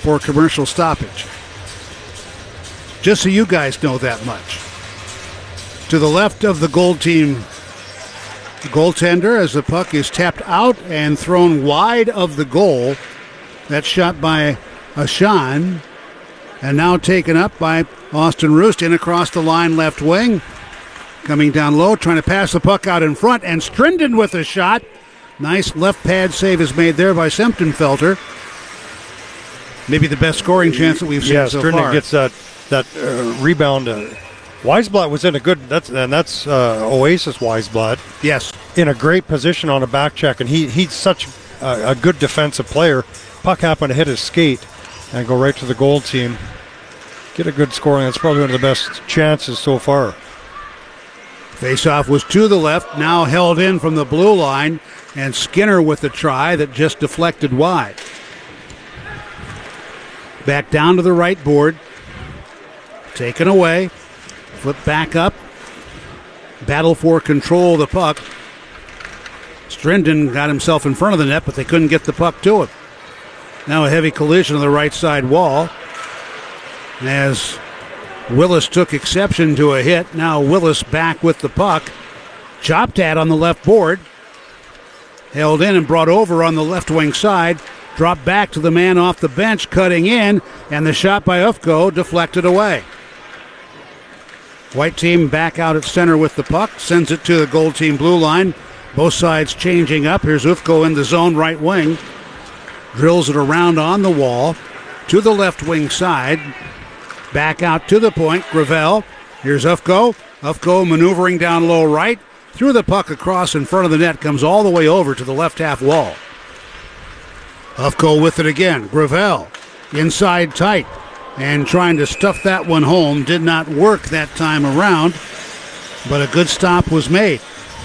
for commercial stoppage. Just so you guys know that much. To the left of the Gold team goaltender as the puck is tapped out and thrown wide of the goal. That shot by Ashan. And now taken up by Austin Roost in across the line left wing. Coming down low, trying to pass the puck out in front. And Strindon with a shot. Nice left pad save is made there by Semptenfelter. Maybe the best scoring chance that we've seen so Strindon far. Gets that rebound. Weisblatt was in a good, that's Oasis Weisblatt. Yes. In a great position on a back check, and he's such a good defensive player. Puck happened to hit his skate and go right to the goal team. Get a good scoring. That's probably one of the best chances so far. Faceoff was to the left, now held in from the blue line, and Skinner with the try that just deflected wide. Back down to the right board. Taken away. Flip back up. Battle for control of the puck. Strindon got himself in front of the net, but they couldn't get the puck to him. Now a heavy collision on the right side wall. As Willis took exception to a hit. Now Willis back with the puck. Chopped at on the left board. Held in and brought over on the left wing side. Dropped back to the man off the bench, cutting in. And the shot by Ufko deflected away. White team back out at center with the puck. Sends it to the Gold team blue line. Both sides changing up. Here's Ufko in the zone right wing. Drills it around on the wall to the left wing side. Back out to the point. Gravel. Here's Ufko. Ufko maneuvering down low right. Threw the puck across in front of the net. Comes all the way over to the left half wall. Ufko with it again. Gravel inside tight. And trying to stuff that one home. Did not work that time around. But a good stop was made.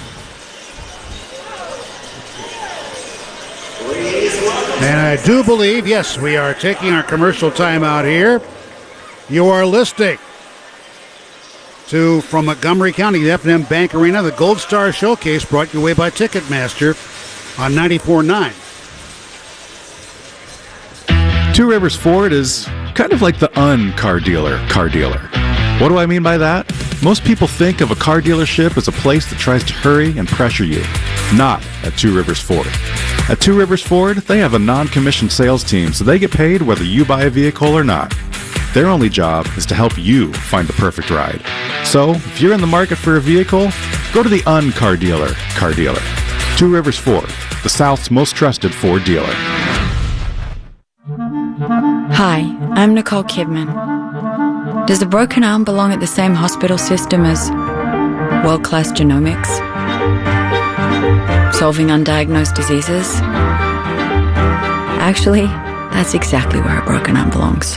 And I do believe, yes, we are taking our commercial time out here. You are listening to, from Montgomery County, the F&M Bank Arena, the Gold Star Showcase, brought your way by Ticketmaster on 94.9. Two Rivers Ford is kind of like the car dealer. What do I mean by that? Most people think of a car dealership as a place that tries to hurry and pressure you. Not at Two Rivers Ford. At Two Rivers Ford, they have a non-commissioned sales team, so they get paid whether you buy a vehicle or not. Their only job is to help you find the perfect ride. So, if you're in the market for a vehicle, go to the car dealer. Two Rivers Ford, the South's most trusted Ford dealer. Hi, I'm Nicole Kidman. Does the broken arm belong at the same hospital system as world-class genomics? Solving undiagnosed diseases? Actually, that's exactly where a broken arm belongs.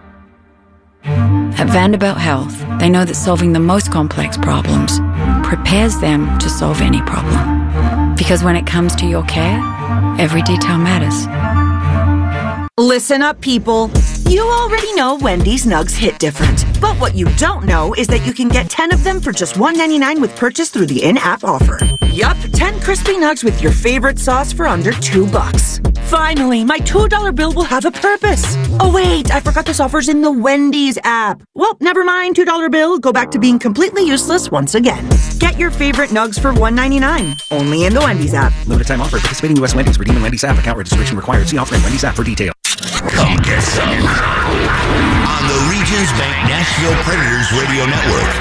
At Vanderbilt Health, they know that solving the most complex problems prepares them to solve any problem. Because when it comes to your care, every detail matters. Listen up, people. You already know Wendy's Nugs hit different. But what you don't know is that you can get 10 of them for just $1.99 with purchase through the in-app offer. Yup, 10 crispy nugs with your favorite sauce for under $2. Finally, my $2 bill will have a purpose. Oh wait, I forgot this offer's in the Wendy's app. Well, never mind, $2 bill. Go back to being completely useless once again. Get your favorite nugs for $1.99. Only in the Wendy's app. Limited time offer. Participating U.S. Wendy's. Redeem in Wendy's app. Account registration required. See offer in Wendy's app for details. Come get some on the Regions Bank Nashville Predators Radio Network.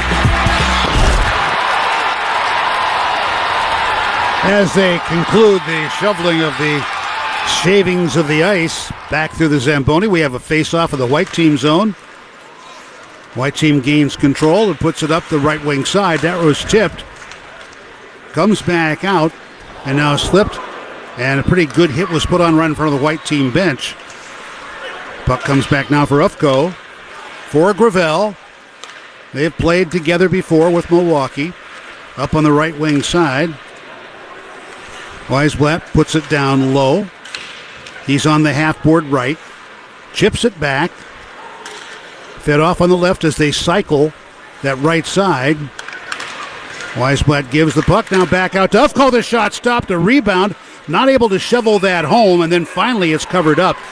As they conclude the shoveling of the shavings of the ice back through the Zamboni, we have a face-off of the white team zone. White team gains control and puts it up the right wing side. That was tipped. Comes back out and now slipped. And a pretty good hit was put on right in front of the white team bench. Puck comes back now for Ufko. For Gravel. They've played together before with Milwaukee. Up on the right wing side. Weisblatt puts it down low. He's on the half-board right. Chips it back. Fed off on the left as they cycle that right side. Weisblatt gives the puck. Now back out to Ufko. The shot stopped. A rebound. Not able to shovel that home. And then finally it's covered up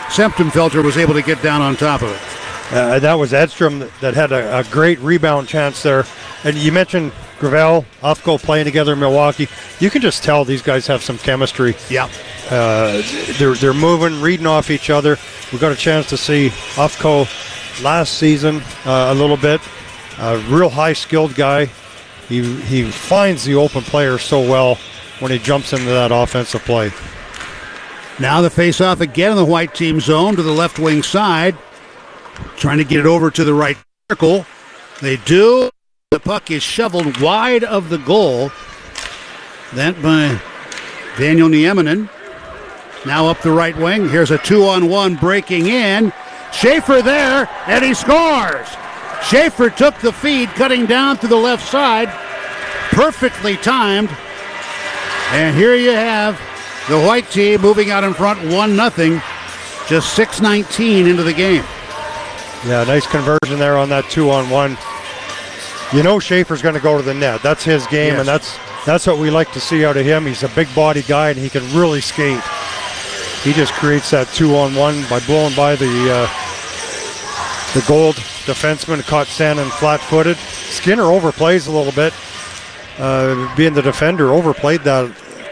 Semptimphelter was able to get down on top of it. That was Edstrom that had a great rebound chance there. And you mentioned Gravel, Ufko playing together in Milwaukee. You can just tell these guys have some chemistry. Yeah. They're moving, reading off each other. We got a chance to see Ufko last season a little bit. A real high-skilled guy. He finds the open player so well when he jumps into that offensive play. Now the face-off again in the white team zone to the left wing side. Trying to get it over to the right circle. They do. The puck is shoveled wide of the goal. That by Daniel Nieminen. Now up the right wing. Here's a 2-on-1 breaking in. Schaefer there, and he scores. Schaefer took the feed, cutting down to the left side. Perfectly timed. And here you have the white team moving out in front 1-0. Just 6:19 into the game. Yeah, nice conversion there on that 2-on-1. You know Schaefer's going to go to the net. That's his game, Yes. and that's what we like to see out of him. He's a big body guy, and he can really skate. He just creates that 2-on-1 by blowing by the Gold defenseman, caught Sandin flat-footed. Skinner overplays a little bit. Being the defender, overplayed that.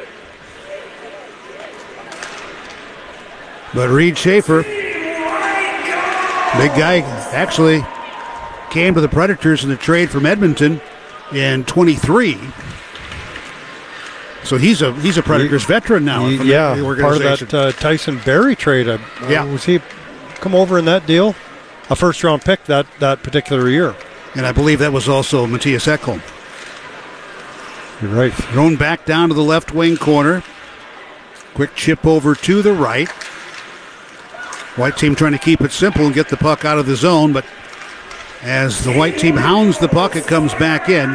But Reed Schaefer, big guy, actually came to the Predators in the trade from Edmonton in 23. So he's a Predators veteran now. From Yeah, the part of organization. that Tyson Berry trade. Yeah. Was he come over in that deal? A first-round pick that particular year. And I believe that was also Matthias Ekholm. You're right. Thrown back down to the left wing corner. Quick chip over to the right. White team trying to keep it simple and get the puck out of the zone, but as the white team hounds the puck, it comes back in.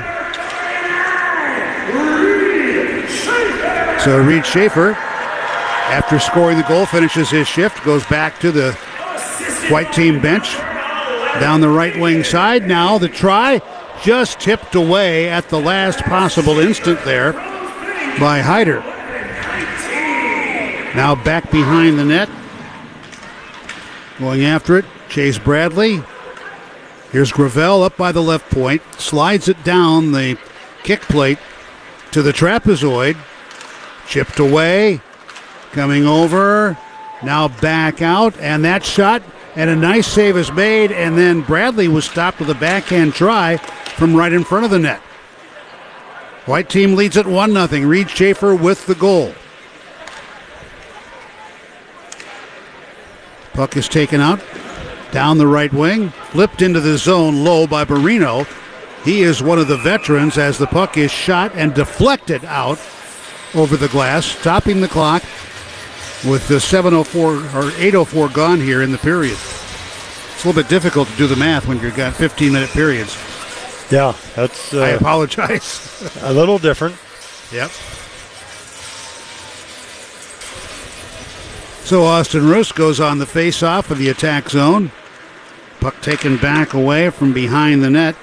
So Reed Schaefer, after scoring the goal, finishes his shift, goes back to the white team bench. Down the right wing side now, the try just tipped away at the last possible instant there by Hyder. Now back behind the net. Going after it, Chase Bradley. Here's Gravel up by the left point. Slides it down the kick plate to the trapezoid. Chipped away. Coming over. Now back out. And that shot. And a nice save is made. And then Bradley was stopped with a backhand try from right in front of the net. White team leads it 1-0. Reed Schaefer with the goal. Puck is taken out. Down the right wing. Flipped into the zone low by Marino. He is one of the veterans as the puck is shot and deflected out over the glass, stopping the clock with the 8:04 gone here in the period. It's a little bit difficult to do the math when you've got 15-minute periods. Yeah, that's I apologize. a little different. Yep. So Austin Roos goes on the face-off of the attack zone. Puck taken back away from behind the net.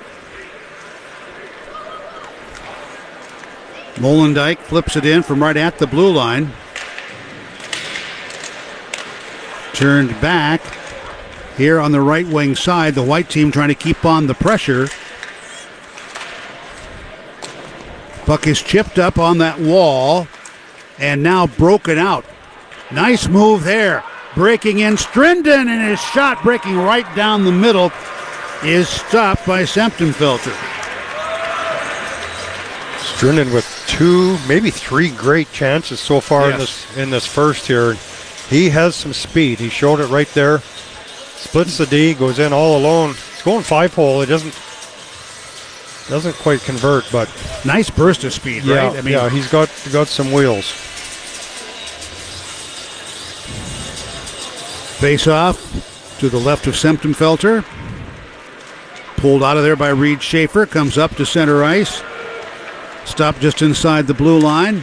Molendyke flips it in from right at the blue line. Turned back here on the right wing side. The white team trying to keep on the pressure. Puck is chipped up on that wall and now broken out. Nice move there. Breaking in Strinden, and his shot breaking right down the middle is stopped by Semptimphelter. Strinden with 2, maybe 3 great chances so far Yes. in this first here. He has some speed. He showed it right there. Splits the D, goes in all alone. It's going 5-hole. It doesn't quite convert, but Nice burst of speed, yeah, right? yeah, he's got some wheels. Face off to the left of Semptimphelter. Pulled out of there by Reed Schaefer. Comes up to center ice. Stopped just inside the blue line.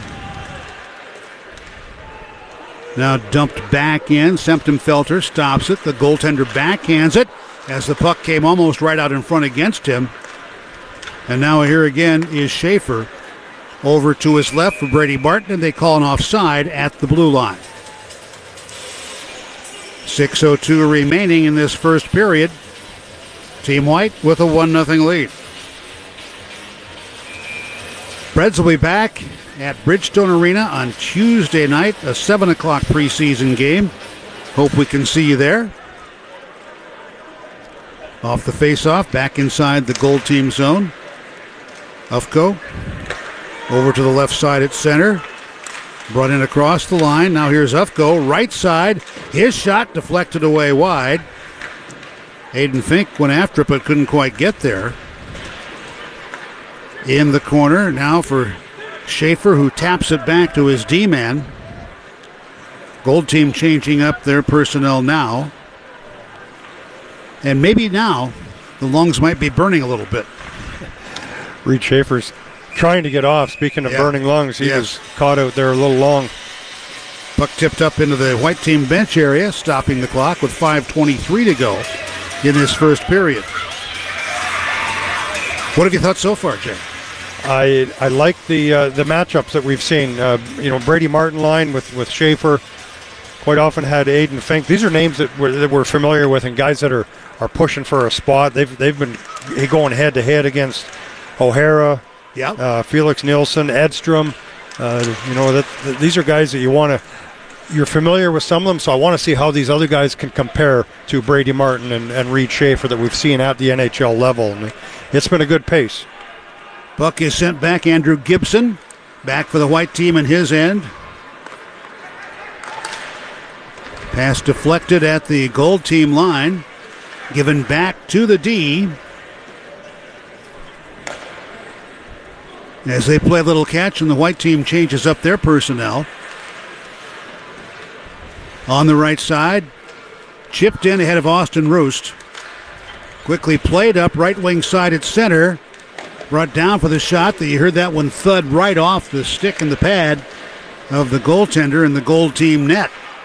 Now dumped back in. Semptimphelter stops it. The goaltender backhands it as the puck came almost right out in front against him. And now here again is Schaefer over to his left for Brady Barton, and they call an offside at the blue line. 6:02 remaining in this first period. Team White with a 1-0 lead. Preds will be back at Bridgestone Arena on Tuesday night, a 7 o'clock preseason game. Hope we can see you there. Off the face-off, back inside the gold team zone. Ufko over to the left side at center. Brought in across the line. Now here's Ufko, right side. His shot deflected away wide. Aiden Fink went after it but couldn't quite get there. In the corner now for Schaefer, who taps it back to his D-man. Gold team changing up their personnel now. And maybe now the lungs might be burning a little bit. Reed Schaefer's trying to get off. Speaking of burning lungs, he was caught out there a little long. Puck tipped up into the White team bench area, stopping the clock with 5:23 to go in this first period. What have you thought so far, Jay? I like the matchups that we've seen. Brady Martin line with Schaefer. Quite often had Aiden Fink. These are names that we're familiar with, and guys that are pushing for a spot. They've been going head to head against O'Hara, Felix Nielsen, Edstrom. These are guys that you're familiar with some of them, so I want to see how these other guys can compare to Brady Martin and Reed Schaefer that we've seen at the NHL level. And it's been a good pace. Puck is sent back. Andrew Gibson back for the White team in his end. Pass deflected at the gold team line. Given back to the D. As they play a little catch and the White team changes up their personnel. On the right side, chipped in ahead of Austin Roost. Quickly played up right wing side at center. Brought down for the shot. You heard that one thud right off the stick and the pad of the goaltender in the gold team net.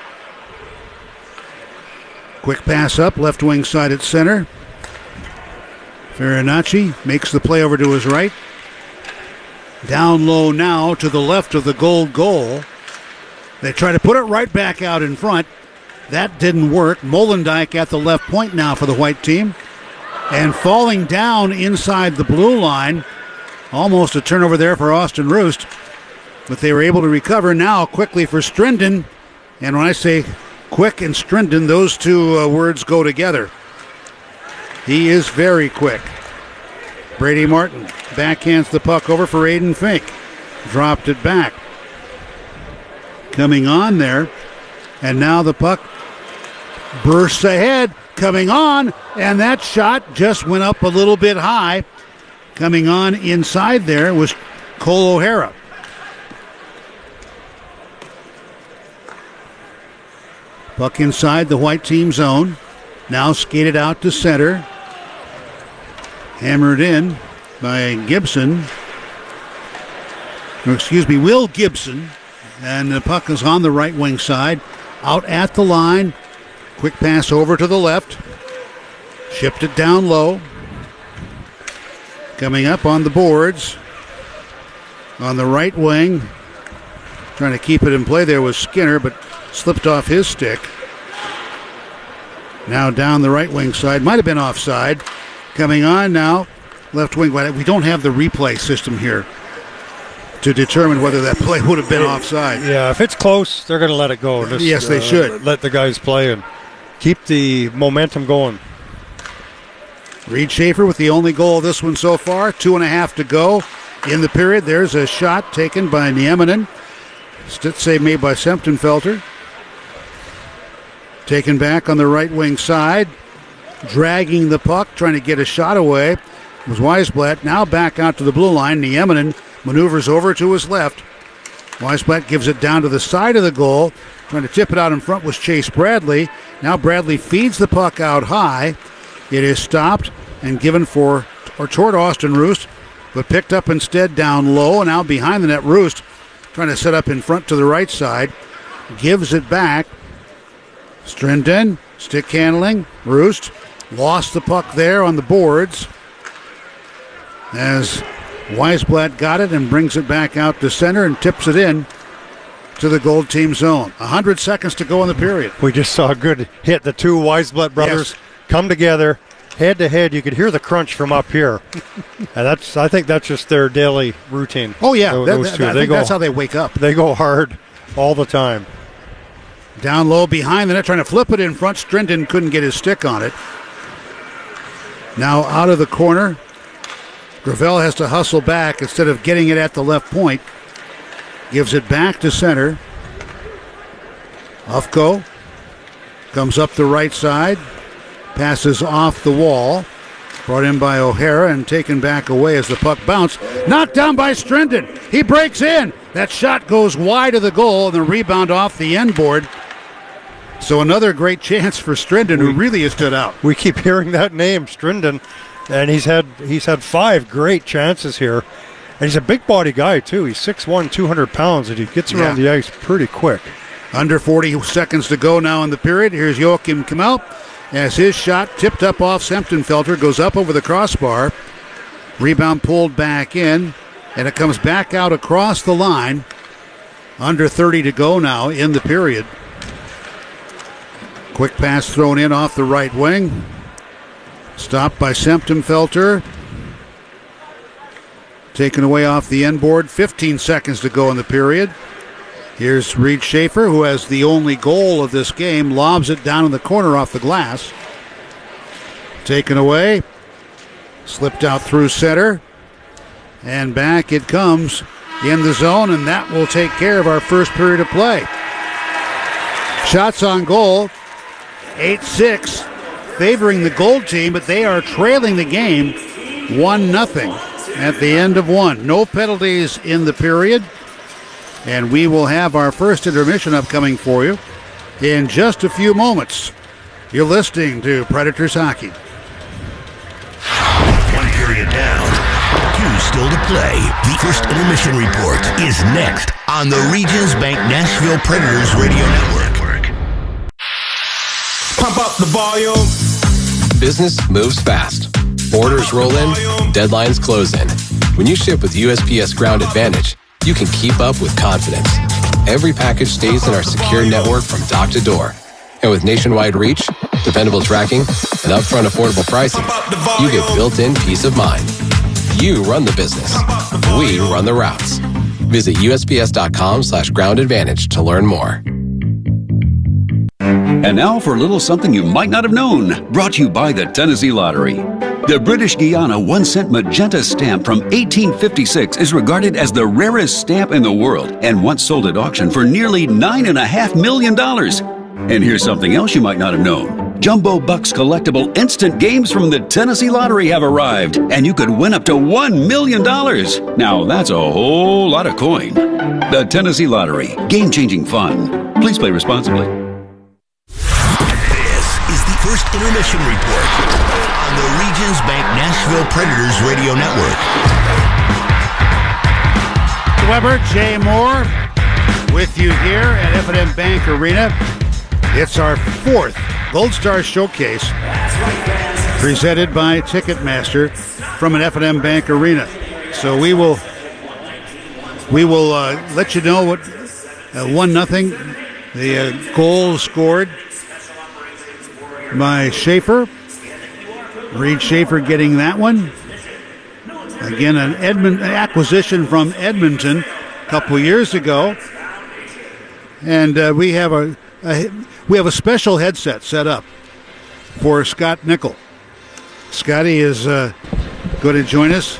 Quick pass up, left wing side at center. Farinacci makes the play over to his right. Down low now to the left of the gold goal. They try to put it right back out in front. That didn't work. Molendijk at the left point now for the White team. And falling down inside the blue line. Almost a turnover there for Austin Roost. But they were able to recover now quickly for Strindon. And when I say quick and Strindon, those two words go together. He is very quick. Brady Martin backhands the puck over for Aiden Fink. Dropped it back. Coming on there. And now the puck bursts ahead. Coming on. And that shot just went up a little bit high. Coming on inside there was Cole O'Hara. Puck inside the White team zone. Now skated out to center. Hammered in by Gibson. Will Gibson. And the puck is on the right wing side. Out at the line. Quick pass over to the left. Shipped it down low. Coming up on the boards. On the right wing. Trying to keep it in play there was Skinner, but slipped off his stick. Now down the right wing side. Might have been offside. Coming on now. Left wing. We don't have the replay system here to determine whether that play would have been offside. Yeah, if it's close, they're going to let it go. Just, yes, they should. Let the guys play and keep the momentum going. Reed Schaefer with the only goal of this one so far. 2.5 to go in the period. There's a shot taken by Nieminen. Stick save made by Semptenfelter. Taken back on the right wing side. Dragging the puck, trying to get a shot away. It was Weisblatt. Now back out to the blue line. Nieminen maneuvers over to his left. Weisblatt gives it down to the side of the goal. Trying to tip it out in front was Chase Bradley. Now Bradley feeds the puck out high. It is stopped and given toward Austin Roost, but picked up instead down low, and now behind the net. Roost trying to set up in front to the right side. Gives it back. Strindon, stick handling. Roost lost the puck there on the boards as Weisblatt got it and brings it back out to center and tips it in to the Gold Team zone. 100 seconds to go in the period. We just saw a good hit. The two Weisblatt brothers come together, head to head. You could hear the crunch from up here. And I think that's just their daily routine. Oh, yeah. Those two. I think that's how they wake up. They go hard all the time. Down low behind the net, trying to flip it in front. Strindon couldn't get his stick on it. Now out of the corner. Gravel has to hustle back instead of getting it at the left point. Gives it back to center. Ufko comes up the right side. Passes off the wall. Brought in by O'Hara and taken back away as the puck bounced. Knocked down by Strindon. He breaks in. That shot goes wide of the goal and the rebound off the end board. So another great chance for Strindon, who really has stood out. We keep hearing that name, Strindon, and he's had 5 great chances here. And he's a big body guy, too. He's 6'1", 200 pounds, and he gets around the ice pretty quick. Under 40 seconds to go now in the period. Here's Joachim Kamel as his shot tipped up off Semptenfelter, goes up over the crossbar. Rebound pulled back in, and it comes back out across the line. Under 30 to go now in the period. Quick pass thrown in off the right wing. Stopped by Semptenfelter. Taken away off the end board. 15 seconds to go in the period. Here's Reed Schaefer, who has the only goal of this game. Lobs it down in the corner off the glass. Taken away. Slipped out through center. And back it comes in the zone, and that will take care of our first period of play. Shots on goal. 8-6, favoring the Gold Team, but they are trailing the game 1-0 at the end of one. No penalties in the period, and we will have our first intermission upcoming for you in just a few moments. You're listening to Predators Hockey. 1 period down, 2 still to play. The first intermission report is next on the Regions Bank Nashville Predators Radio Network. Pump up the volume. Business moves fast. Orders roll in, deadlines close in. When you ship with USPS Ground Advantage, you can keep up with confidence. Every package stays in our secure network from dock to door. And with nationwide reach, dependable tracking, and upfront affordable pricing, you get built-in peace of mind. You run the business. We run the routes. Visit USPS.com/Ground Advantage to learn more. And now for a little something you might not have known, brought to you by the Tennessee Lottery. The British Guiana 1-cent magenta stamp from 1856 is regarded as the rarest stamp in the world and once sold at auction for nearly $9.5 million. And here's something else you might not have known. Jumbo Bucks collectible instant games from the Tennessee Lottery have arrived, and you could win up to $1 million. Now that's a whole lot of coin. The Tennessee Lottery, game-changing fun. Please play responsibly. First intermission report on the Regions Bank Nashville Predators Radio Network. Weber, Jay Moore, with you here at F&M Bank Arena. It's our 4th Gold Star Showcase, presented by Ticketmaster from an F&M Bank Arena. So we will let you know what 1-0 the goal scored by Schaefer. Reed Schaefer getting that one. Again, an acquisition from Edmonton a couple years ago. And we have a special headset set up for Scott Nickel. Scotty is going to join us.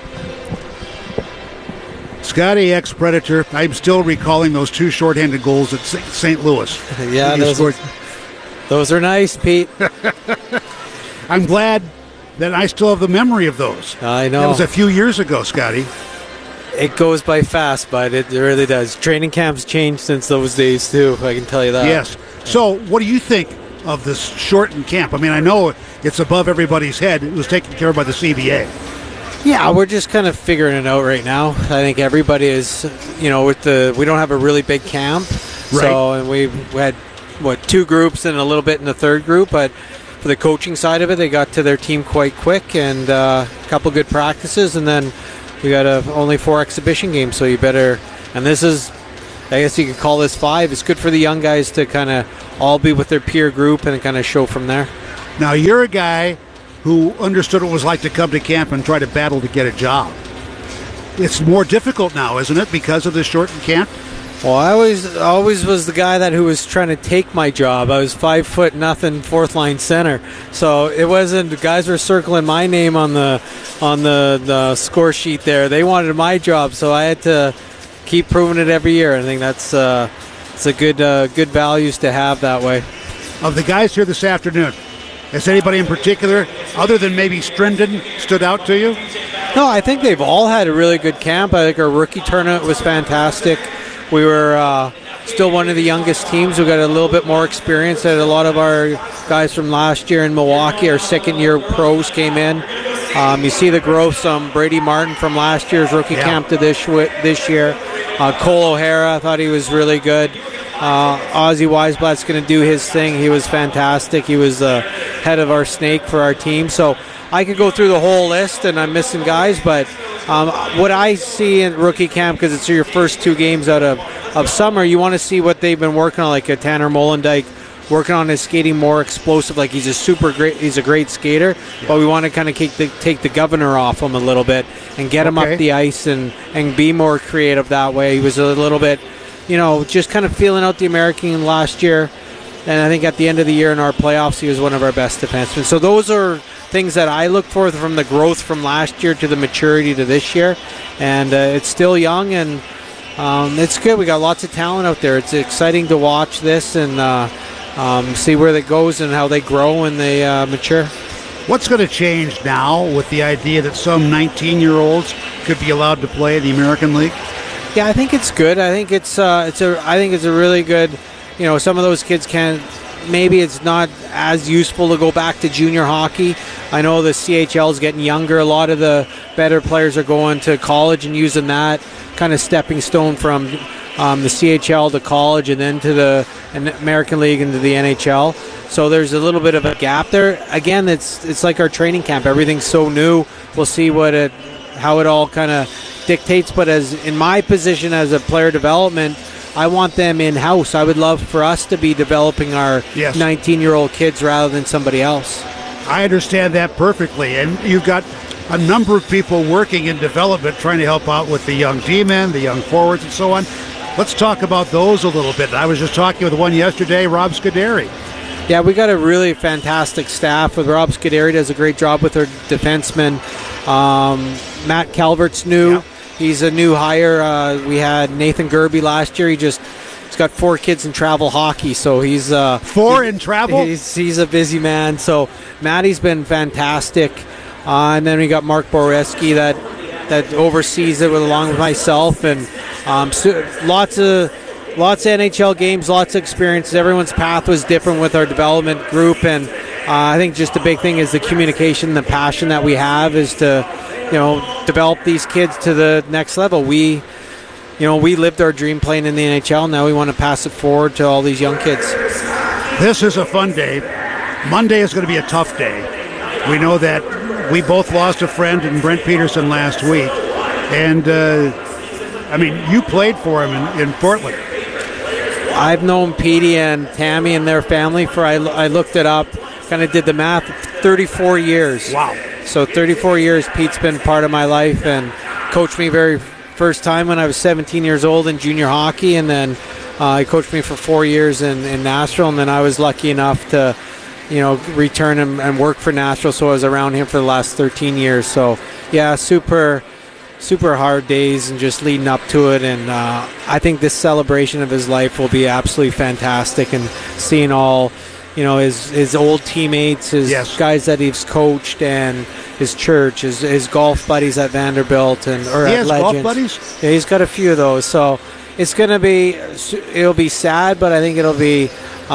Scotty, ex-Predator. I'm still recalling those 2 shorthanded goals at St. Louis. Yeah, those are nice, Pete. I'm glad that I still have the memory of those. I know. That was a few years ago, Scotty. It goes by fast, but it really does. Training camps changed since those days, too. I can tell you that. Yes. So what do you think of this shortened camp? I mean, I know it's above everybody's head. It was taken care of by the CBA. Yeah, we're just kind of figuring it out right now. I think everybody is, we don't have a really big camp. Right. So, and we had 2 groups and a little bit in the 3rd group, but for the coaching side of it, they got to their team quite quick, and a couple good practices, and then we got only 4 exhibition games, so you better, and this is I guess you could call this 5. It's good for the young guys to kind of all be with their peer group and kind of show from there. Now, you're a guy who understood what it was like to come to camp and try to battle to get a job. It's more difficult now, isn't it, because of the shortened camp? Well, I always was the guy who was trying to take my job. I was 5'0", fourth line center, so it wasn't. Guys were circling my name on the score sheet there. They wanted my job, so I had to keep proving it every year. I think that's it's a good values to have that way. Of the guys here this afternoon, has anybody in particular, other than maybe Strindon, stood out to you? No, I think they've all had a really good camp. I think our rookie tournament was fantastic. We were still one of the youngest teams. We got a little bit more experience. That a lot of our guys from last year in Milwaukee, our second-year pros, came in. You see the growth from Brady Martin from last year's rookie camp to this year. Cole O'Hara, I thought he was really good. Ozzy Weisblatt's going to do his thing. He was fantastic. He was the head of our snake for our team. So I could go through the whole list, and I'm missing guys, but what I see in rookie camp, because it's your first 2 games out of summer, you want to see what they've been working on, like a Tanner Molendyk working on his skating more explosive. Like he's a great skater, but we want to kind of take the governor off him a little bit and get him up the ice and be more creative that way. He was a little bit, just kind of feeling out the American last year, and I think at the end of the year in our playoffs, he was one of our best defensemen. So those are things that I look for from the growth from last year to the maturity to this year, and it's still young, and it's good. We got lots of talent out there. It's exciting to watch this and see where it goes and how they grow and they mature. What's going to change now with the idea that some 19-year-olds could be allowed to play in the American League? Yeah, I think it's good. I think it's a really good. Some of those kids can. Maybe it's not as useful to go back to junior hockey. I know the CHL is getting younger. A lot of the better players are going to college and using that kind of stepping stone from the CHL to college and then to the American League and to the NHL. So there's a little bit of a gap there. Again, it's like our training camp. Everything's so new. We'll see how it all kind of dictates. But as in my position as a player development, I want them in-house. I would love for us to be developing our 19-year-old kids rather than somebody else. I understand that perfectly. And you've got a number of people working in development trying to help out with the young D-men, the young forwards, and so on. Let's talk about those a little bit. I was just talking with one yesterday, Rob Scuderi. Yeah, we got a really fantastic staff. With Rob Scuderi, does a great job with our defensemen. Matt Calvert's new. Yeah. He's a new hire. We had Nathan Gerby last year. He's got 4 kids in travel hockey, so he's 4 in travel. He's a busy man. So Matty's been fantastic, and then we got Mark Boreski that oversees it along with myself, and lots of NHL games, lots of experiences. Everyone's path was different with our development group, and I think just the big thing is the communication, the passion that we have is to develop these kids to the next level. We lived our dream playing in the NHL. Now we want to pass it forward to all these young kids. This is a fun day. Monday is going to be a tough day. We know that we both lost a friend in Brent Peterson last week. And, you played for him in Portland. I've known Petey and Tammy and their family I looked it up, kind of did the math, 34 years. Wow. So 34 years Pete's been part of my life and coached me very first time when I was 17 years old in junior hockey, and then he coached me for 4 years in Nashville, and then I was lucky enough to return and work for Nashville, so I was around him for the last 13 years. So yeah, super hard days and just leading up to it, and I think this celebration of his life will be absolutely fantastic, and seeing all his old teammates, his guys that he's coached, and his church, his golf buddies at Vanderbilt and he has Legends. Golf buddies? Yeah, he's got a few of those. So it'll be sad, but I think it'll be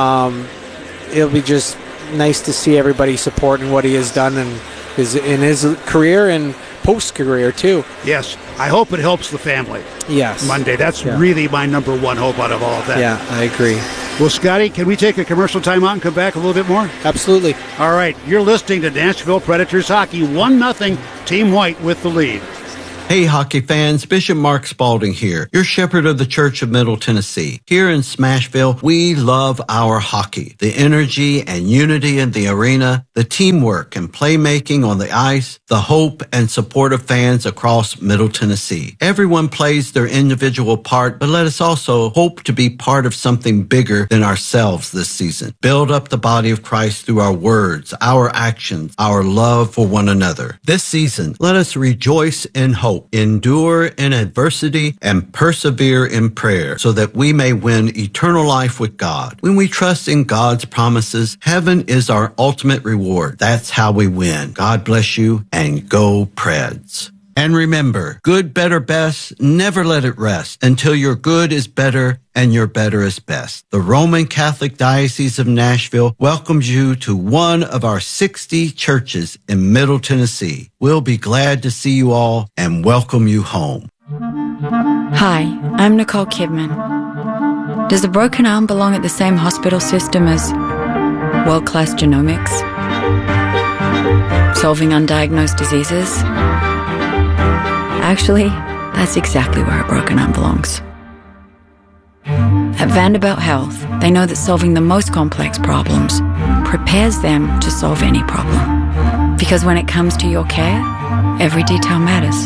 just nice to see everybody supporting what he has done in his career and post-career too. Yes, I hope it helps the family. Yes. Monday. That's really my number one hope out of all of that. Yeah, I agree. Well, Scotty, can we take a commercial timeout and come back a little bit more? Absolutely. All right, you're listening to Nashville Predators Hockey. 1-0, Team White with the lead. Hey, hockey fans, Bishop Mark Spalding here, your shepherd of the Church of Middle Tennessee. Here in Smashville, we love our hockey, the energy and unity in the arena, the teamwork and playmaking on the ice, the hope and support of fans across Middle Tennessee. Everyone plays their individual part, but let us also hope to be part of something bigger than ourselves this season. Build up the body of Christ through our words, our actions, our love for one another. This season, let us rejoice in hope, endure in adversity, and persevere in prayer so that we may win eternal life with God. When we trust in God's promises, heaven is our ultimate reward. That's how we win. God bless you, and go Preds. And remember, good, better, best, never let it rest until your good is better and your better is best. The Roman Catholic Diocese of Nashville welcomes you to one of our 60 churches in Middle Tennessee. We'll be glad to see you all and welcome you home. Hi, I'm Nicole Kidman. Does a broken arm belong at the same hospital system as world-class genomics? Solving undiagnosed diseases? Actually, that's exactly where a broken arm belongs. At Vanderbilt Health, they know that solving the most complex problems prepares them to solve any problem. Because when it comes to your care, every detail matters.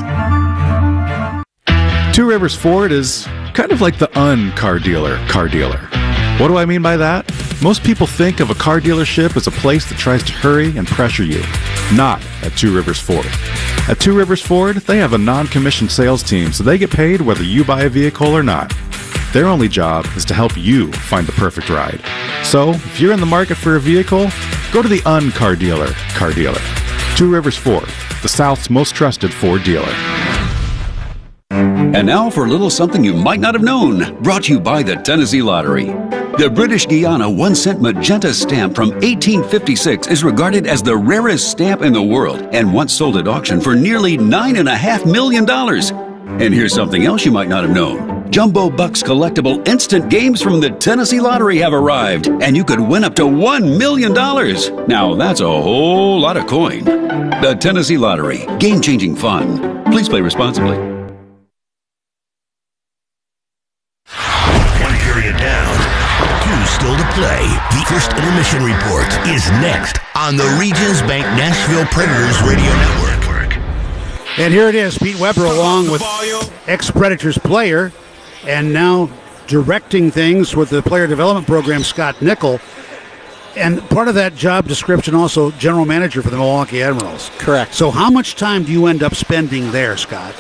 Two Rivers Ford is kind of like the car dealer. What do I mean by that? Most people think of a car dealership as a place that tries to hurry and pressure you. Not at Two Rivers Ford. At Two Rivers Ford, they have a non-commissioned sales team, so they get paid whether you buy a vehicle or not. Their only job is to help you find the perfect ride. So, if you're in the market for a vehicle, go to the car dealer. Two Rivers Ford, the South's most trusted Ford dealer. And now for a little something you might not have known, brought to you by the Tennessee Lottery. The British Guiana 1-cent magenta stamp from 1856 is regarded as the rarest stamp in the world and once sold at auction for nearly $9.5 million. And here's something else you might not have known. Jumbo Bucks collectible instant games from the Tennessee Lottery have arrived, and you could win up to $1 million. Now that's a whole lot of coin. The Tennessee Lottery, game-changing fun. Please play responsibly. One period down. Two still to play. The first intermission report is next on the Regions Bank Nashville Predators Radio Network. And here it is, Pete Weber along with ex-Predators player and now directing things with the player development program, Scott Nickel. And part of that job description also general manager for the Milwaukee Admirals. Correct. So how much time do you end up spending there, Scott?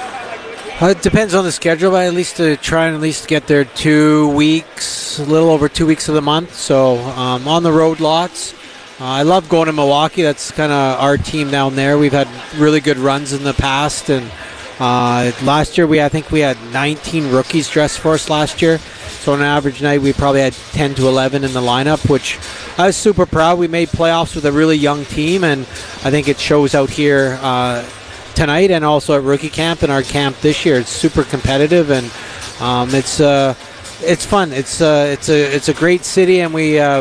It depends on the schedule, but at least to try and at least get there 2 weeks, a little over 2 weeks of the month. So on the road lots. I love going to Milwaukee. That's kind of our team down there. We've had really good runs in the past, and last year I think we had 19 rookies dressed for us last year. So on an average night, we probably had 10 to 11 in the lineup, which I was super proud. We made playoffs with a really young team, and I think it shows out here tonight and also at rookie camp and our camp this year. It's super competitive, and it's fun. It's a great city, and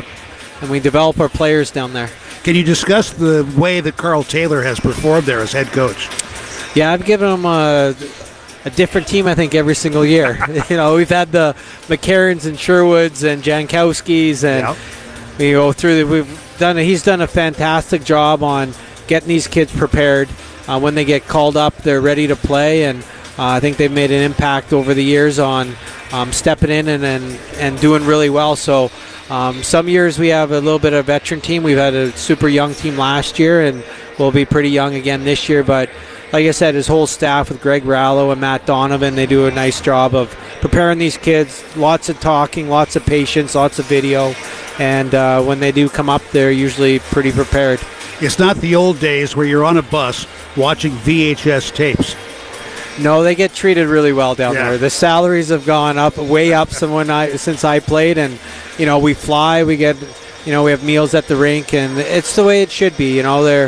we develop our players down there. Can you discuss the way that Carl Taylor has performed there as head coach? Yeah, I've given him a different team, I think, every single year. We've had the McCarrans and Sherwoods and Jankowskis, and we go through. He's done a fantastic job on getting these kids prepared. When they get called up, they're ready to play, and I think they've made an impact over the years on stepping in and doing really well. So some years we have a little bit of a veteran team. We've had a super young team last year, and we'll be pretty young again this year. But like I said, his whole staff with Greg Rallo and Matt Donovan, they do a nice job of preparing these kids. Lots of talking, lots of patience, lots of video. And when they do come up, they're usually pretty prepared. It's not the old days where you're on a bus watching VHS tapes. No, they get treated really well down there. The salaries have gone up, way up since I played, and we fly, we get, we have meals at the rink, and it's the way it should be. They're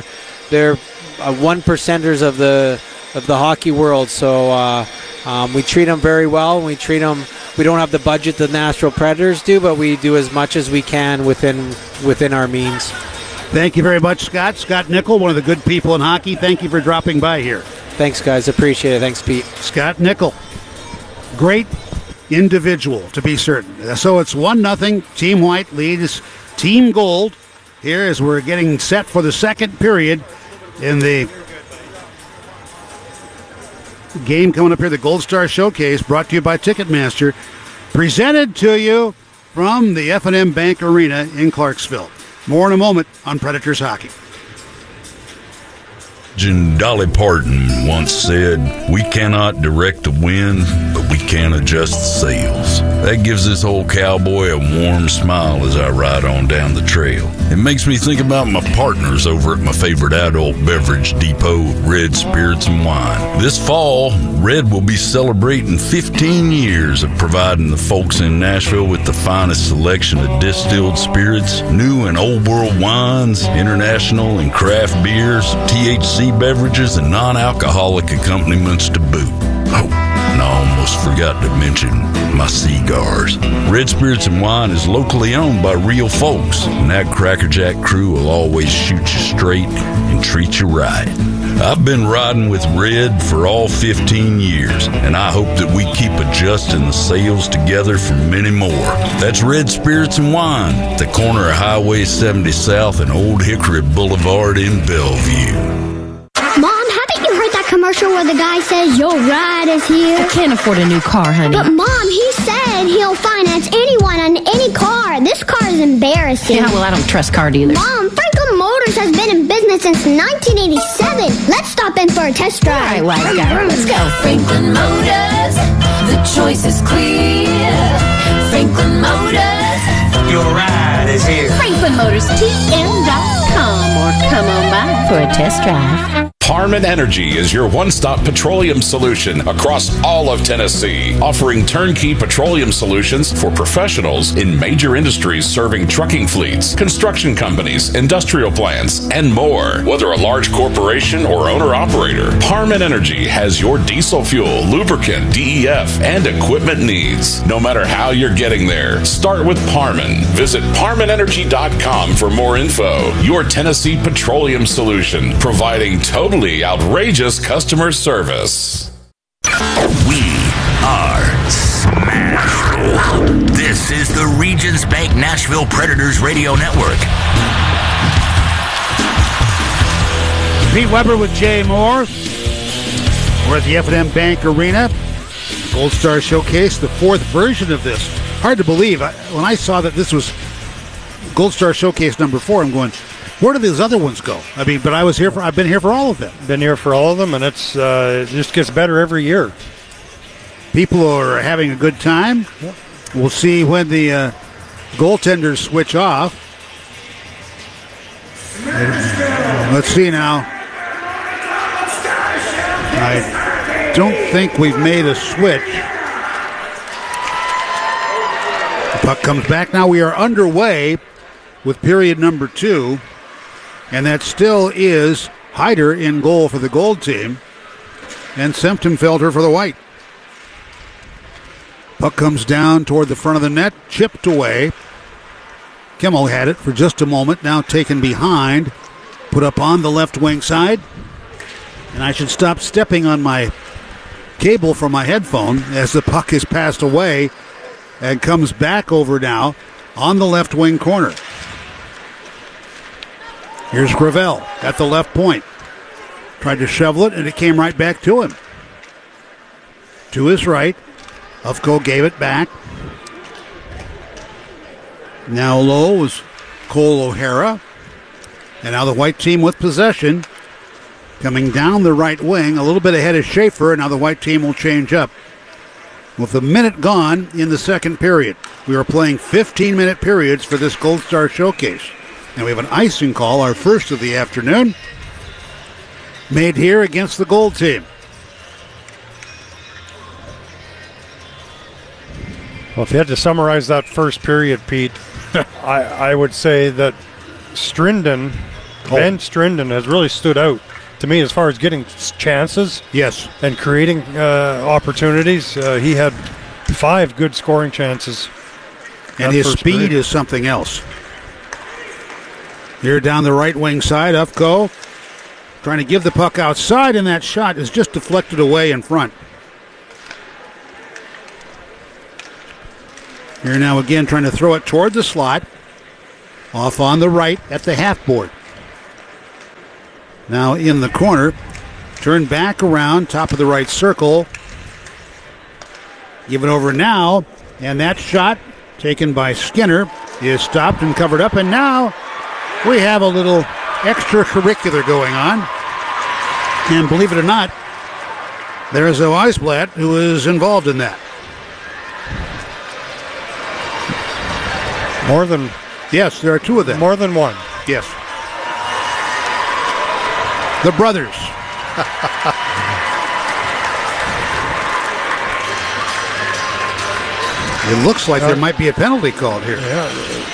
1%ers of the hockey world, so we treat them very well. And we treat them. We don't have the budget the Nashville Predators do, but we do as much as we can within our means. Thank you very much, Scott. Scott Nickel, one of the good people in hockey. Thank you for dropping by here. Thanks, guys. Appreciate it. Thanks, Pete. Scott Nickel. Great individual, to be certain. So it's 1-0. Team White leads Team Gold here as we're getting set for the second period in the game coming up here, the Gold Star Showcase, brought to you by Ticketmaster, presented to you from the F&M Bank Arena in Clarksville. More in a moment on Predators Hockey. Dolly Parton once said, "We cannot direct the wind, but we can adjust the sails." That gives this old cowboy a warm smile as I ride on down the trail. It makes me think about my partners over at my favorite adult beverage depot, Red Spirits and Wine. This fall, Red will be celebrating 15 years of providing the folks in Nashville with the finest selection of distilled spirits, new and old world wines, international and craft beers, THC beverages, and non-alcoholic accompaniments to boot. Oh, and I almost forgot to mention my cigars. Red Spirits and Wine is locally owned by real folks, and that Crackerjack crew will always shoot you straight and treat you right. I've been riding with Red for all 15 years, and I hope that we keep adjusting the sails together for many more. That's Red Spirits and Wine, at the corner of Highway 70 South and Old Hickory Boulevard in Bellevue. Mom, haven't you heard that commercial where the guy says your ride is here? I can't afford a new car, honey. But Mom, he said he'll finance anyone on any car. This car is embarrassing. Yeah, well, I don't trust car dealers. Mom, Franklin Motors has been in business since 1987. Let's stop in for a test drive. All right, wise guy, let's go. Franklin Motors, the choice is clear. Franklin Motors, your ride is here. FranklinMotorsTN.com or come on by for a test drive. Parman Energy is your one-stop petroleum solution across all of Tennessee, offering turnkey petroleum solutions for professionals in major industries serving trucking fleets, construction companies, industrial plants, and more. Whether a large corporation or owner-operator, Parman Energy has your diesel fuel, lubricant, DEF, and equipment needs. No matter how you're getting there, start with Parman. Visit ParmanEnergy.com for more info. Your Tennessee petroleum solution, providing total outrageous customer service. We are Smashville. This is the Regions Bank Nashville Predators Radio Network. Pete Weber with Jay Moore. We're at the F&M Bank Arena. Gold Star Showcase, the fourth version of this. Hard to believe. When I saw that this was Gold Star Showcase number 4, I'm going, where do these other ones go? I mean, but I've been here for all of them. Been here for all of them, and it just gets better every year. People are having a good time. Yep. We'll see when the goaltenders switch off. Let's see now. I don't think we've made a switch. The puck comes back. Now we are underway with period number 2. And that still is Hyder in goal for the Gold team and Semptimphelter for the White. Puck comes down toward the front of the net, chipped away. Kimmel had it for just a moment, now taken behind, put up on the left wing side. And I should stop stepping on my cable from my headphone as the puck is passed away and comes back over now on the left wing corner. Here's Gravel at the left point. Tried to shovel it, and it came right back to him. To his right, Ufko gave it back. Now low was Cole O'Hara. And now the White team with possession. Coming down the right wing, a little bit ahead of Schaefer, and now the White team will change up. With a minute gone in the second period. We are playing 15-minute periods for this Gold Star Showcase. And we have an icing call, our first of the afternoon, made here against the Gold team. Well, if you had to summarize that first period, Pete, I would say that Ben Strinden has really stood out to me as far as getting chances. Yes. And creating opportunities. He had 5 good scoring chances. And his speed is something else. Here down the right wing side, Ufko trying to give the puck outside, and that shot is just deflected away in front. Here now again trying to throw it toward the slot. Off on the right at the half board. Now in the corner. Turn back around, top of the right circle. Give it over now. And that shot taken by Skinner is stopped and covered up. And now we have a little extracurricular going on. And believe it or not, there's a Weisblatt who is involved in that. More than... Yes, there are two of them. More than one. Yes. The brothers. It looks like there might be a penalty called here. Yeah.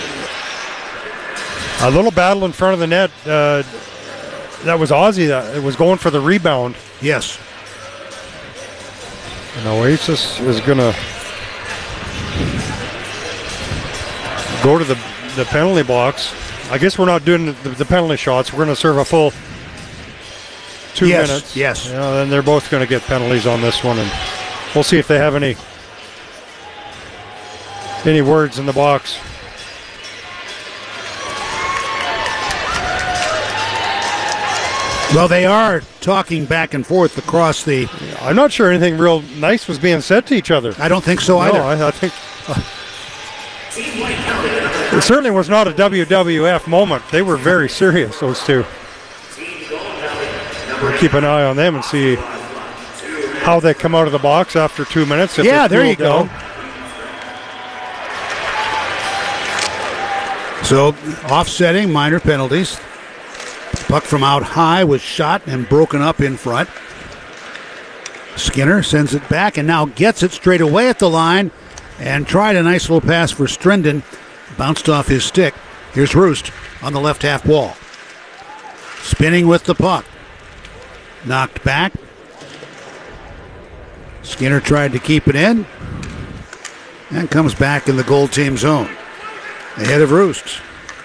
A little battle in front of the net. That was Ozzy. It was going for the rebound. Yes. And Oasis is going to go to the penalty box. I guess we're not doing the penalty shots. We're going to serve a full 2 minutes. Yes. Yeah, then they're both going to get penalties on this one, and we'll see if they have any words in the box. Well, they are talking back and forth across the... I'm not sure anything real nice was being said to each other. I don't think so either. No, I think... It certainly was not a WWF moment. They were very serious, those two. We'll keep an eye on them and see how they come out of the box after 2 minutes. Yeah, there you go. So, offsetting, minor penalties. Puck from out high was shot and broken up in front. Skinner sends it back and now gets it straight away at the line and tried a nice little pass for Strindon. Bounced off his stick. Here's Roost on the left half wall. Spinning with the puck. Knocked back. Skinner tried to keep it in. And comes back in the goal team zone. Ahead of Roost.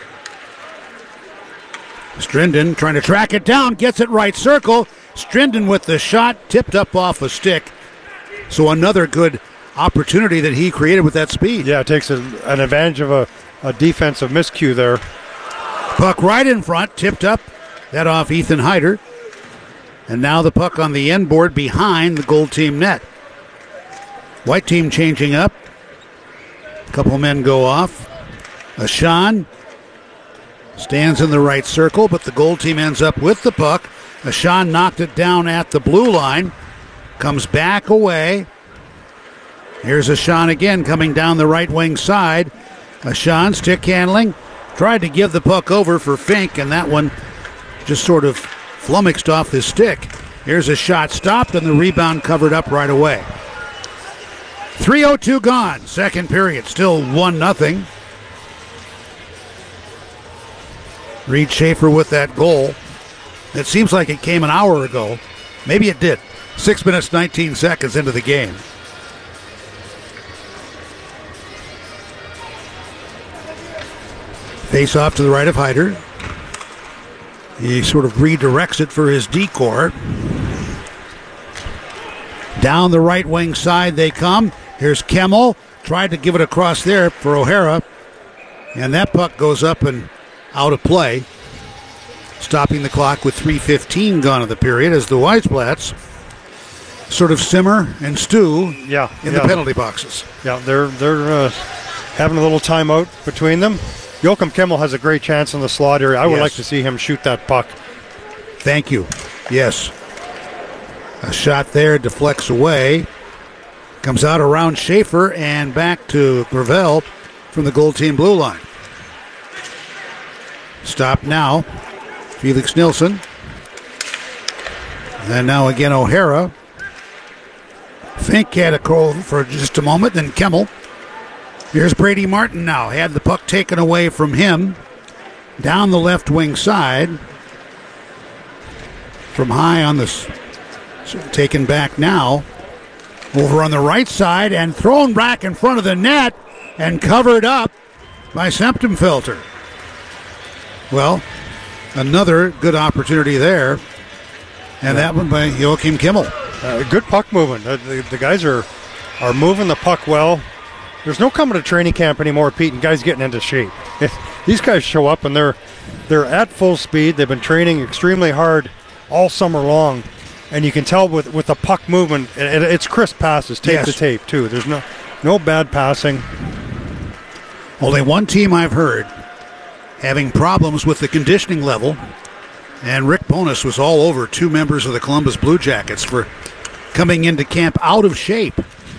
Strindon trying to track it down. Gets it right circle. Strindon with the shot. Tipped up off a stick. So another good opportunity that he created with that speed. Yeah, it takes an advantage of a defensive miscue there. Puck right in front, tipped up. That off Ethan Heider. And now the puck on the end board behind the goal team net. White team changing up. A couple men go off. Ashan stands in the right circle, but the goal team ends up with the puck. Ashan knocked it down at the blue line. Comes back away. Here's Ashan again coming down the right wing side. Ashan stick handling. Tried to give the puck over for Fink, and that one just sort of flummoxed off his stick. Here's a shot stopped, and the rebound covered up right away. 3:02 gone. Second period. Still 1-0. Reed Schaefer with that goal. It seems like it came an hour ago. Maybe it did. 6 minutes, 19 seconds into the game. Face off to the right of Heider. He sort of redirects it for his decor. Down the right wing side they come. Here's Kemmel. Tried to give it across there for O'Hara. And that puck goes up and out of play. Stopping the clock with 3:15 gone of the period as the Weisblatts sort of simmer and stew in the penalty boxes. Yeah, they're having a little timeout between them. Joachim Kemmel has a great chance in the slot area. I would like to see him shoot that puck. Thank you. Yes. A shot there deflects away. Comes out around Schaefer and back to Gravel from the goal team blue line. Stop now. Felix Nilsson. And now again O'Hara. Fink had a call for just a moment, then Kemmel. Here's Brady Martin now. Had the puck taken away from him. Down the left wing side. From high on the... Taken back now. Over on the right side and thrown back in front of the net and covered up by Septemfelter. Well, another good opportunity there And that one by Joachim Kimmel. Good puck movement. The guys are moving the puck well. There's no coming to training camp anymore, Pete, and guys getting into shape. These guys show up and they're at full speed. They've been training extremely hard all summer long, and you can tell with the puck movement, it's crisp passes, tape to tape too. There's no bad passing. Only one team I've heard having problems with the conditioning level, and Rick Bowness was all over two members of the Columbus Blue Jackets for coming into camp out of shape.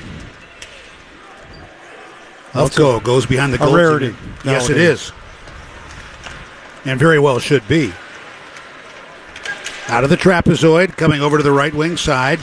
Ufko goes behind the goal. A rarity. Yes, it is. And very well should be. Out of the trapezoid, coming over to the right wing side.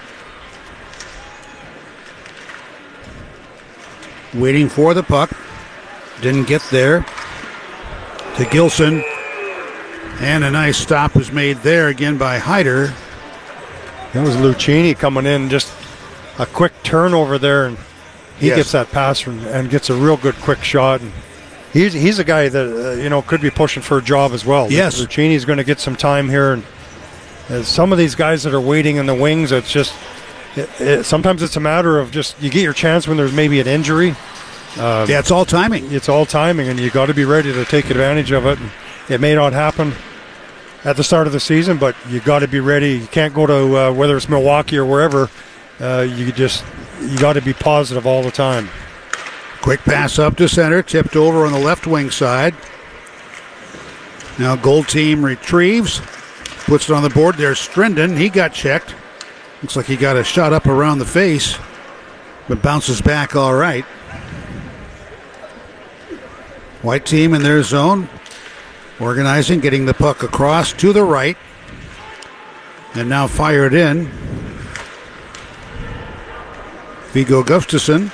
Waiting for the puck. Didn't get there. To Gilson. And a nice stop was made there again by Hyder. That was Lucchini coming in, just a quick turnover there, and he gets that pass and gets a real good quick shot. And he's a guy that could be pushing for a job as well. Yes, Lucchini's going to get some time here, and some of these guys that are waiting in the wings, it's just sometimes it's a matter of just you get your chance when there's maybe an injury. It's all timing. It's all timing, and you got to be ready to take advantage of it. And it may not happen at the start of the season, but you got to be ready. You can't go to whether it's Milwaukee or wherever. You got to be positive all the time. Quick pass up to center, tipped over on the left wing side. Now goal team retrieves, puts it on the board. There's Strindon. He got checked. Looks like he got a shot up around the face, but bounces back all right. White team in their zone, organizing, getting the puck across to the right, and now fired in. Viggo Gustafsson.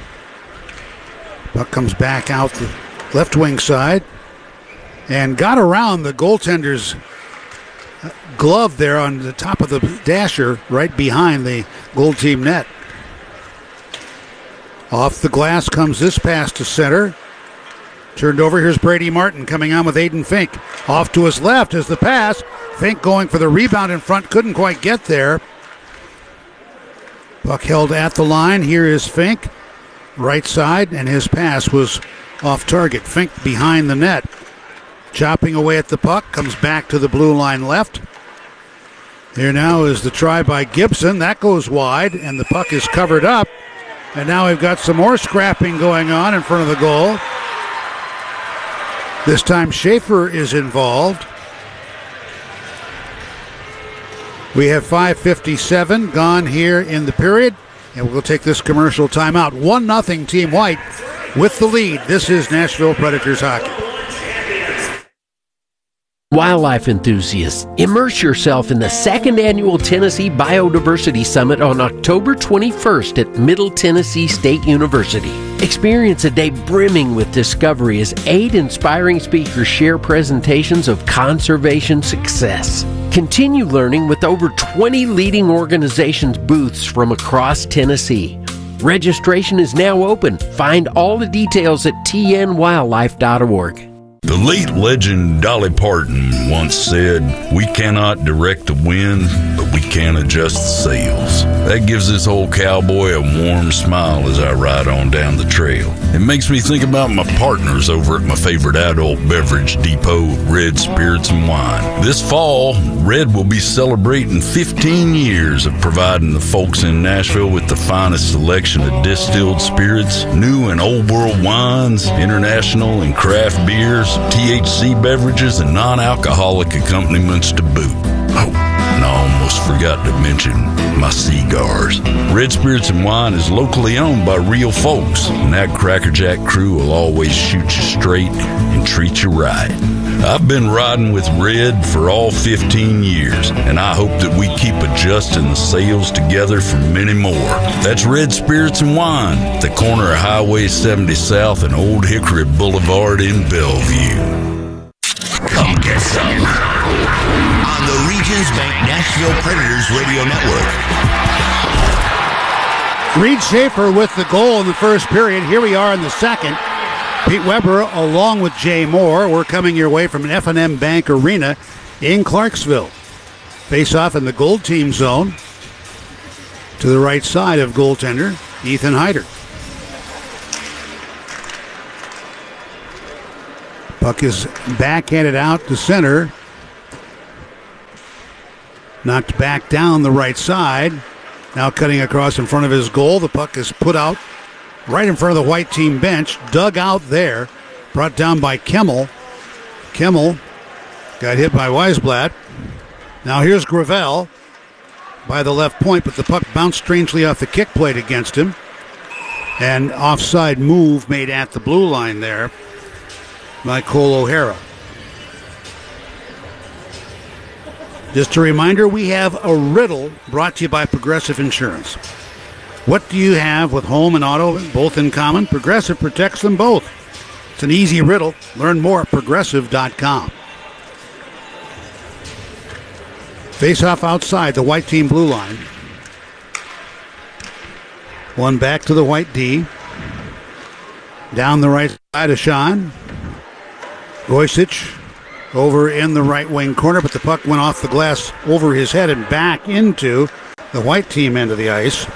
Puck comes back out the left wing side and got around the goaltender's glove there on the top of the dasher right behind the goal team net. Off the glass comes this pass to center. Turned over, here's Brady Martin coming on with Aiden Fink. Off to his left is the pass. Fink going for the rebound in front, couldn't quite get there. Puck held at the line. Here is Fink, right side, and his pass was off target. Fink behind the net. Chopping away at the puck, comes back to the blue line left. Here now is the try by Gibson. That goes wide, and the puck is covered up. And now we've got some more scrapping going on in front of the goal. This time Schaefer is involved. We have 5:57 gone here in the period, and we'll take this commercial timeout. 1-0 Team White with the lead. This is Nashville Predators hockey. Wildlife enthusiasts, immerse yourself in the second annual Tennessee Biodiversity Summit on October 21st at Middle Tennessee State University. Experience a day brimming with discovery as 8 inspiring speakers share presentations of conservation success. Continue learning with over 20 leading organizations' booths from across Tennessee. Registration is now open. Find all the details at tnwildlife.org. The late legend Dolly Parton once said, "We cannot direct the wind, but we can adjust the sails." That gives this old cowboy a warm smile as I ride on down the trail. It makes me think about my partners over at my favorite adult beverage depot, Red Spirits and Wine. This fall, Red will be celebrating 15 years of providing the folks in Nashville with the finest selection of distilled spirits, new and old world wines, international and craft beers, THC beverages, and non-alcoholic accompaniments to boot. Oh, and I almost forgot to mention my cigars. Red Spirits and Wine is locally owned by real folks, and that Crackerjack crew will always shoot you straight and treat you right. I've been riding with Red for all 15 years, and I hope that we keep adjusting the sails together for many more. That's Red Spirits and Wine, at the corner of Highway 70 South and Old Hickory Boulevard in Bellevue. Come get some on the Regions Bank Nashville Predators Radio Network. Reed Schaefer with the goal in the first period. Here we are in the second. Pete Weber along with Jay Moore. We're coming your way from an F&M Bank Arena in Clarksville. Face off in the gold team zone to the right side of goaltender Ethan Heider. Puck is backhanded out to center. Knocked back down the right side. Now cutting across in front of his goal. The puck is put out right in front of the white team bench. Dug out there. Brought down by Kemmel. Kemmel got hit by Weisblatt. Now here's Gravel by the left point, but the puck bounced strangely off the kick plate against him. An offside move made at the blue line there by Cole O'Hara. Just a reminder, we have a riddle brought to you by Progressive Insurance. What do you have with home and auto both in common? Progressive protects them both. It's an easy riddle. Learn more at progressive.com. Face off outside the white team blue line. One back to the white D. Down the right side of Sean. Goisich over in the right wing corner, but the puck went off the glass over his head and back into the white team end of the ice.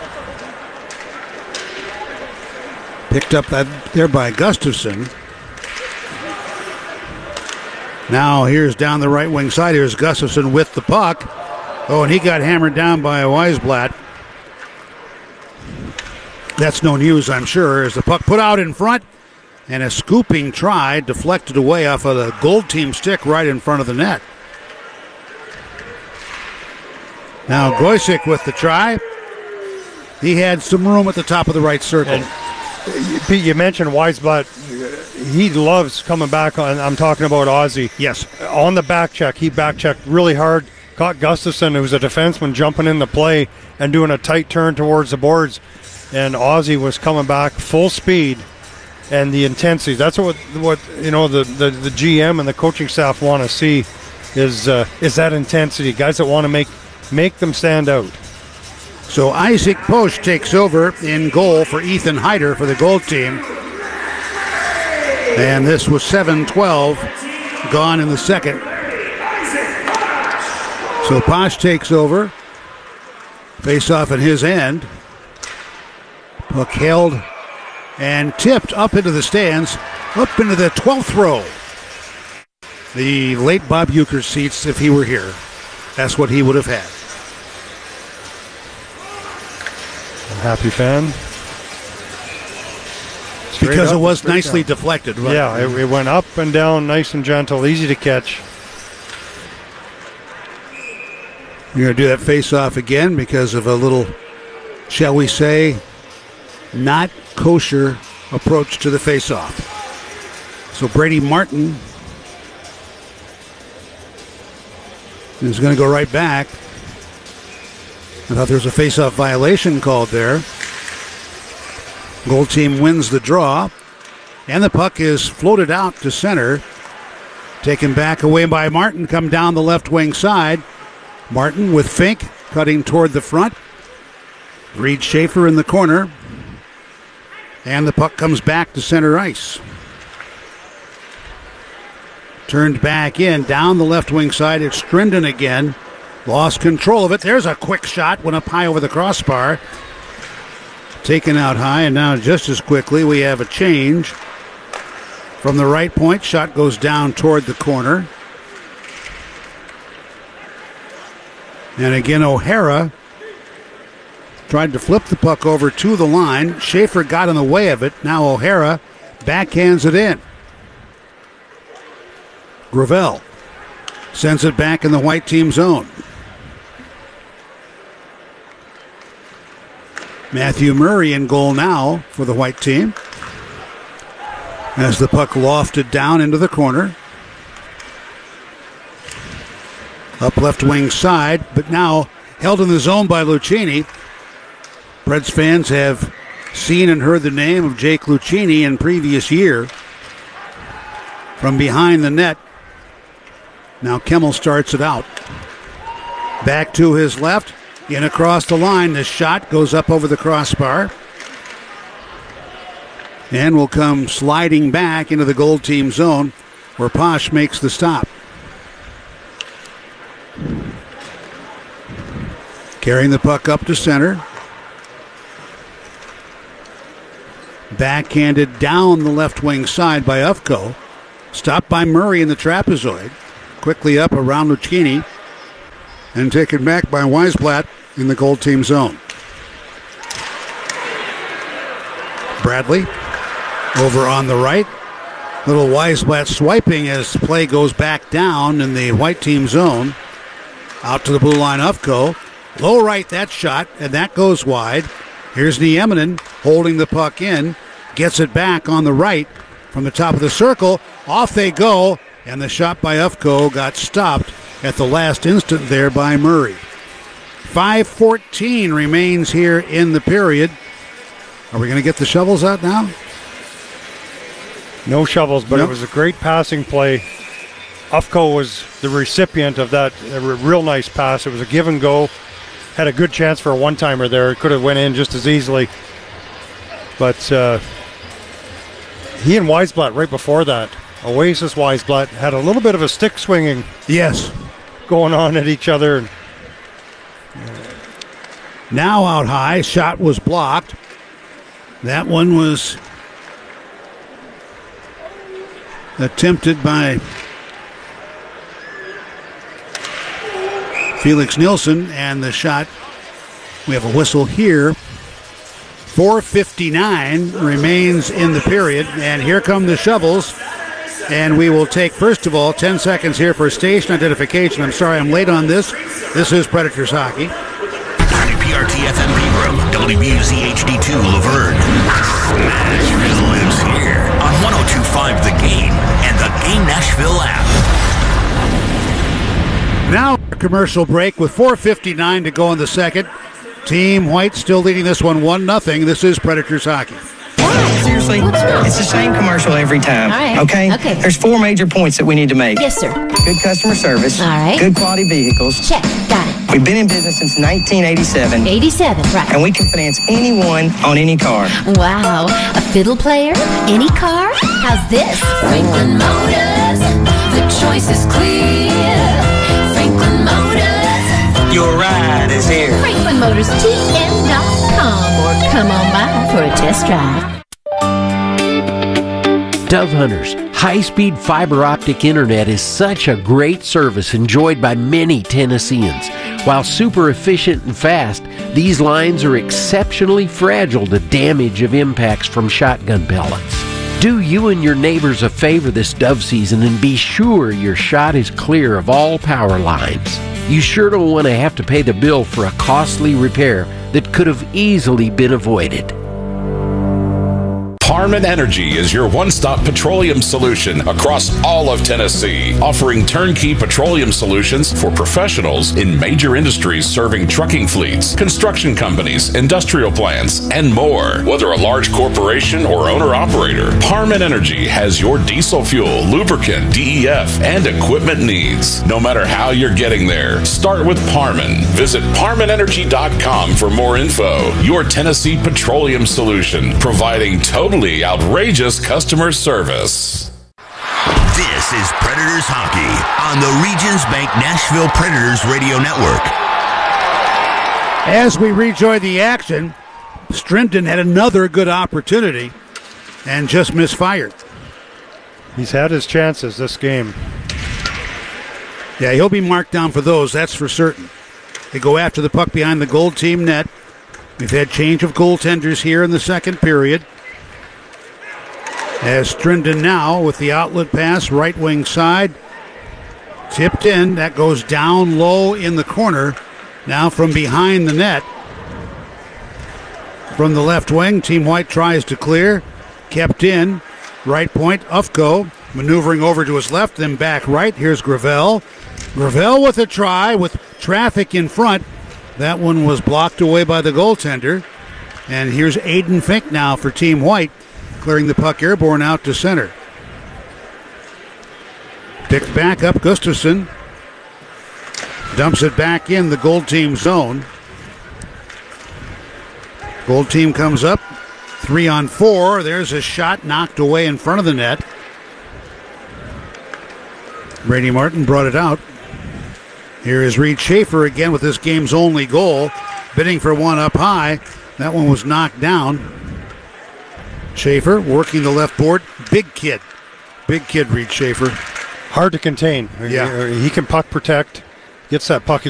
Picked up there by Gustafson. Now here's down the right wing side. Here's Gustafson with the puck. Oh, and he got hammered down by Weisblatt. That's no news, I'm sure, as the puck put out in front. And a scooping try deflected away off of the gold team stick right in front of the net. Now Goisich with the try. He had some room at the top of the right circle. And Pete, you mentioned Weisblatt. He loves coming back on. I'm talking about Ozzy. Yes. On the back check, he back checked really hard. Caught Gustafson, who was a defenseman, jumping in the play and doing a tight turn towards the boards. And Ozzy was coming back full speed. And the intensity, that's what you know, the GM and the coaching staff want to see is that intensity. Guys that want to make them stand out. So Isaac Posch takes over in goal for Ethan Heider for the gold team. And this was 7-12 gone in the second. So Posch takes over. Face off at his end. Puck held and tipped up into the stands, up into the 12th row. The late Bob Uecker seats, if he were here. That's what he would have had. Happy fan. Because it was nicely deflected. Right? Yeah, it went up and down, nice and gentle, easy to catch. You're going to do that face-off again because of a little, shall we say, not kosher approach to the face-off. So Brady Martin is going to go right back. I thought there was a face-off violation called there. Gold team wins the draw. And the puck is floated out to center. Taken back away by Martin. Come down the left wing side. Martin with Fink cutting toward the front. Reed Schaefer in the corner. And the puck comes back to center ice. Turned back in, down the left wing side. It's Strindon again. Lost control of it. There's a quick shot. Went up high over the crossbar. Taken out high, and now just as quickly we have a change. From the right point, shot goes down toward the corner. And again, O'Hara tried to flip the puck over to the line. Schaefer got in the way of it. Now O'Hara backhands it in. Gravel sends it back in the white team zone. Matthew Murray in goal now for the white team. As the puck lofted down into the corner. Up left wing side, but now held in the zone by Lucchini. Preds fans have seen and heard the name of Jake Lucchini in previous year. From behind the net. Now Kemmel starts it out. Back to his left. In across the line. The shot goes up over the crossbar. And will come sliding back into the gold team zone where Posch makes the stop. Carrying the puck up to center. Backhanded down the left wing side by Ufko. Stopped by Murray in the trapezoid. Quickly up around Lucchini. And taken back by Weisblatt in the goal team zone. Bradley over on the right. Little Weisblatt swiping as play goes back down in the white team zone. Out to the blue line, Ufko. Low right that shot, and that goes wide. Here's Nieminen holding the puck in. Gets it back on the right from the top of the circle. Off they go, and the shot by Ufko got stopped at the last instant there by Murray. 5:14 remains here in the period. Are we going to get the shovels out now? No shovels, but it was a great passing play. Ufko was the recipient of that real nice pass. It was a give and go. Had a good chance for a one-timer there. It could have went in just as easily. But he and Weisblatt right before that, Oasis Weisblatt, had a little bit of a stick swinging. Yes. Going on at each other. Now out high, shot was blocked. That one was attempted by Felix Nilsson, and the shot, we have a whistle here. 4:59 remains in the period, and here come the shovels. And we will take, first of all, 10 seconds here for station identification. I'm sorry I'm late on this. This is Predators Hockey. WPRT FM Pegram, WBUZ-HD2 Laverne. Nashville lives here on 102.5 The Game and the Game Nashville app. Now a commercial break with 4:59 to go in the second. Team White still leading this one 1-0. This is Predators Hockey. Seriously, it's the same commercial every time. All right. Okay? There's 4 major points that we need to make. Yes, sir. Good customer service. All right. Good quality vehicles. Check. Got it. We've been in business since 1987. 87, right. And we can finance anyone on any car. Wow. A fiddle player? Any car? How's this? Franklin Motors, the choice is clear. Franklin Motors, Your ride is here. FranklinMotorsTN.com or come on by for a test drive. Dove Hunters, high-speed fiber optic internet is such a great service enjoyed by many Tennesseans. While super efficient and fast, these lines are exceptionally fragile to damage of impacts from shotgun pellets. Do you and your neighbors a favor this dove season and be sure your shot is clear of all power lines. You sure don't want to have to pay the bill for a costly repair that could have easily been avoided. Parman Energy is your one-stop petroleum solution across all of Tennessee, offering turnkey petroleum solutions for professionals in major industries serving trucking fleets, construction companies, industrial plants, and more. Whether a large corporation or owner-operator, Parman Energy has your diesel fuel, lubricant, DEF, and equipment needs. No matter how you're getting there, start with Parman. Visit ParmanEnergy.com for more info. Your Tennessee petroleum solution, providing totally outrageous customer service. This is Predators Hockey on the Regions Bank Nashville Predators Radio Network. As we rejoin the action, Strinton had another good opportunity and just misfired. He's had his chances this game. Yeah, he'll be marked down for those, that's for certain. They go after the puck behind the goal team net. We've had change of goaltenders here in the second period. As Strinton now with the outlet pass, right wing side. Tipped in, that goes down low in the corner. Now from behind the net. From the left wing, Team White tries to clear. Kept in, right point, Ufko maneuvering over to his left, then back right. Here's Gravel. Gravel with a try with traffic in front. That one was blocked away by the goaltender. And here's Aiden Fink now for Team White, clearing the puck airborne out to center. Picked back up Gustafson. Dumps it back in the gold team zone. Gold team comes up. 3-on-4. There's a shot knocked away in front of the net. Brady Martin brought it out. Here is Reed Schaefer again with this game's only goal. Bidding for one up high. That one was knocked down. Schaefer working the left board. Big kid, Reed Schaefer. Hard to contain. Yeah. He can puck protect. Gets that puck